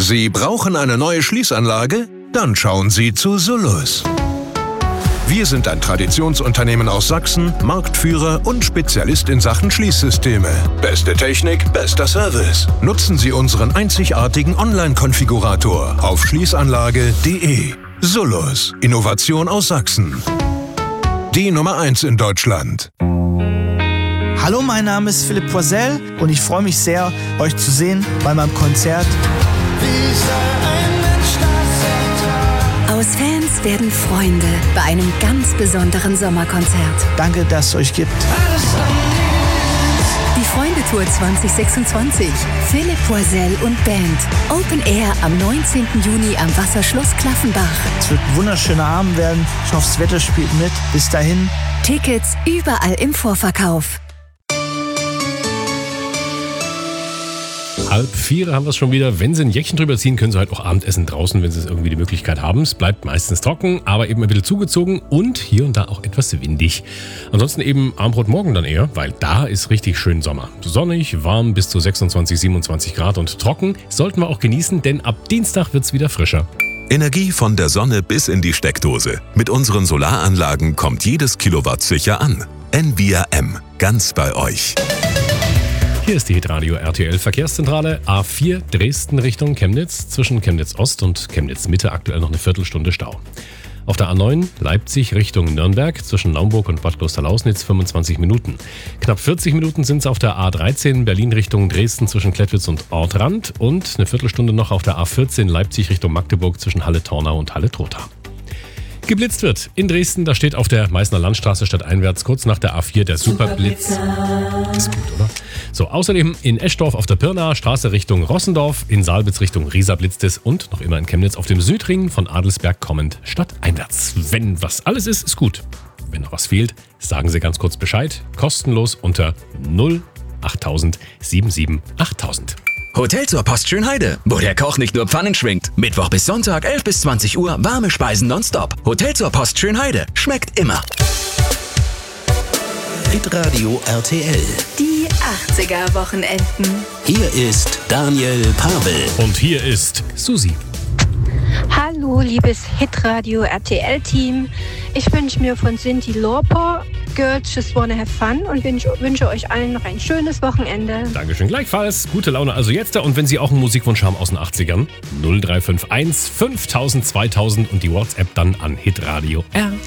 Sie brauchen eine neue Schließanlage? Dann schauen Sie zu Sullus. Wir sind ein Traditionsunternehmen aus Sachsen, Marktführer und Spezialist in Sachen Schließsysteme. Beste Technik, bester Service. Nutzen Sie unseren einzigartigen Online-Konfigurator auf schließanlage.de. Sullus, Innovation aus Sachsen. Die Nummer 1 in Deutschland. Hallo, mein Name ist Philipp Poisel und ich freue mich sehr, euch zu sehen bei meinem Konzert. Aus Fans werden Freunde bei einem ganz besonderen Sommerkonzert. Danke, dass es euch gibt. Die Freunde-Tour 2026. Philipp Poisel und Band. Open Air am 19. Juni am Wasserschloss Klaffenbach. Es wird ein wunderschöner Abend werden. Ich hoffe, das Wetter spielt mit. Bis dahin. Tickets überall im Vorverkauf. 3:30 haben wir es schon wieder. Wenn Sie ein Jäckchen drüber ziehen, können Sie halt auch Abendessen draußen, wenn Sie es irgendwie die Möglichkeit haben. Es bleibt meistens trocken, aber eben ein bisschen zugezogen und hier und da auch etwas windig. Ansonsten eben Abendbrot morgen dann eher, weil da ist richtig schön Sommer. Sonnig, warm bis zu 26, 27 Grad und trocken sollten wir auch genießen, denn ab Dienstag wird es wieder frischer. Energie von der Sonne bis in die Steckdose. Mit unseren Solaranlagen kommt jedes Kilowatt sicher an. Envia M. Ganz bei euch. Hier ist die Hitradio RTL Verkehrszentrale. A4 Dresden Richtung Chemnitz. Zwischen Chemnitz Ost und Chemnitz Mitte aktuell noch eine Viertelstunde Stau. Auf der A9 Leipzig Richtung Nürnberg. Zwischen Naumburg und Bad Klosterlausnitz 25 Minuten. Knapp 40 Minuten sind es auf der A13 Berlin Richtung Dresden zwischen Klettwitz und Ortrand. Und eine Viertelstunde noch auf der A14 Leipzig Richtung Magdeburg zwischen Halle-Tornau und Halle-Trotha. Geblitzt wird in Dresden, da steht auf der Meißner Landstraße stadteinwärts kurz nach der A4 der Superblitz. Ist gut, oder? So, außerdem in Eschdorf auf der Pirnaer Straße Richtung Rossendorf, in Saalbitz Richtung Riesa blitzt es und noch immer in Chemnitz auf dem Südring von Adelsberg kommend stadteinwärts. Wenn was alles ist, ist gut. Wenn noch was fehlt, sagen Sie ganz kurz Bescheid. Kostenlos unter 08000 77 8000. Hotel zur Post Schönheide, wo der Koch nicht nur Pfannen schwingt. Mittwoch bis Sonntag 11 bis 20 Uhr, warme Speisen nonstop. Hotel zur Post Schönheide, schmeckt immer. Hitradio RTL. Die 80er-Wochenenden. Hier ist Daniel Pavel. Und hier ist Susi. Hallo, liebes Hitradio RTL-Team. Ich wünsche mir von Cyndi Lauper Girls Just Wanna Have Fun und wünsche euch allen noch ein schönes Wochenende. Dankeschön, gleichfalls. Gute Laune also jetzt. Und wenn Sie auch einen Musikwunsch haben aus den 80ern, 0351 5000 2000 und die WhatsApp dann an Hitradio R.